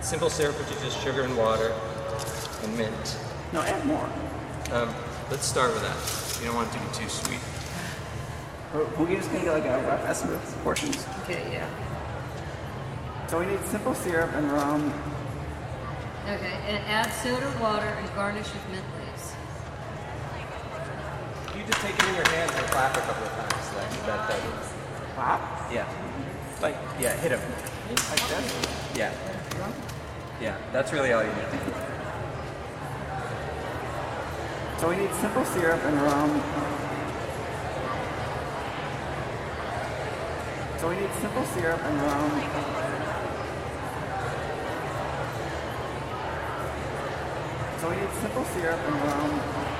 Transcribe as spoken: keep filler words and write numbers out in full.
Simple syrup, which is just sugar and water and mint. No, add more. Um, let's start with that. You don't want it to be too sweet. We're just gonna get like a rough estimate of portions. Okay, yeah. So we need simple syrup and rum. Okay, and add soda water and garnish with mint leaves. You just take it in your hands and clap a couple of times. Like that does. Clap? Yeah. Like, yeah, hit them. Like this? Yeah. Yeah, that's really all you need. So we need simple syrup and rum. So we need simple syrup and rum. So we need simple syrup and rum.